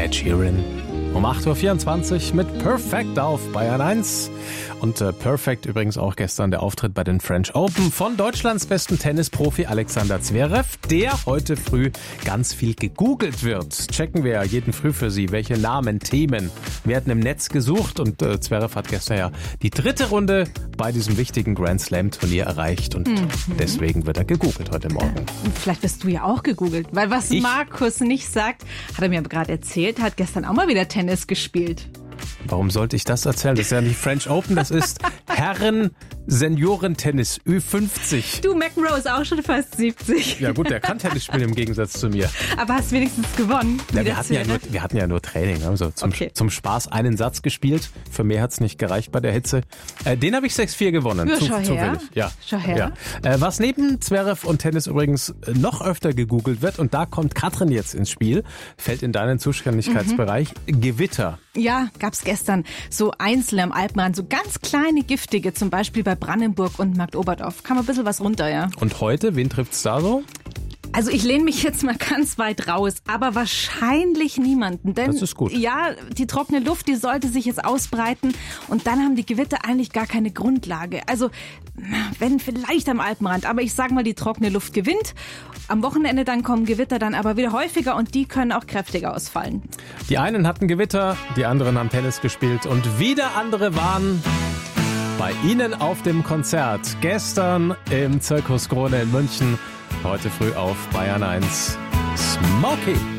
Ed Sheeran. Um 8.24 Uhr mit Perfect auf Bayern 1. Und Perfect übrigens auch gestern der Auftritt bei den French Open von Deutschlands besten Tennisprofi Alexander Zverev, der heute früh ganz viel gegoogelt wird. Checken wir ja jeden Früh für Sie, welche Namen, Themen werden im Netz gesucht. Und Zverev hat gestern ja die 3. Runde bei diesem wichtigen Grand Slam Turnier erreicht. Und deswegen wird er gegoogelt heute Morgen. Vielleicht bist du ja auch gegoogelt. Weil was Markus nicht sagt, hat er mir gerade erzählt, hat gestern auch mal wieder Tennis gespielt. Warum sollte ich das erzählen? Das ist ja nicht French Open, das ist Herren-Seniorentennis Ü50. Du, McEnroe ist auch schon fast 70. Ja gut, der kann Tennis spielen im Gegensatz zu mir. Aber hast wenigstens gewonnen. Ja, wir hatten ja nur Training, also zum Spaß einen Satz gespielt. Für mehr hat es nicht gereicht bei der Hitze. Den habe ich 6-4 gewonnen. Ja, Zufällig. Ja. Schau her. Ja. Was neben Zverev und Tennis übrigens noch öfter gegoogelt wird, und da kommt Katrin jetzt ins Spiel, fällt in deinen Zuständigkeitsbereich, Gewitter. Ja, gab's gestern so einzelne am Alpenrand, so ganz kleine giftige, zum Beispiel bei Brandenburg und Marktoberdorf. Kam ein bisschen was runter, ja. Und heute, wen trifft's da so? Also ich lehne mich jetzt mal ganz weit raus, aber wahrscheinlich niemanden. Denn das ist gut. Ja, die trockene Luft, die sollte sich jetzt ausbreiten und dann haben die Gewitter eigentlich gar keine Grundlage. Also wenn vielleicht am Alpenrand, aber ich sage mal, die trockene Luft gewinnt. Am Wochenende dann kommen Gewitter dann aber wieder häufiger und die können auch kräftiger ausfallen. Die einen hatten Gewitter, die anderen haben Tennis gespielt und wieder andere waren bei Ihnen auf dem Konzert. Gestern im Zirkus Krone in München. Heute früh auf Bayern 1. Smokey.